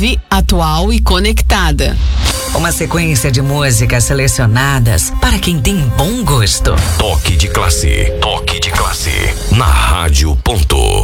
leve, atual e conectada. Uma sequência de músicas selecionadas para quem tem bom gosto. Toque de classe. Toque de classe. Na Rádio Ponto.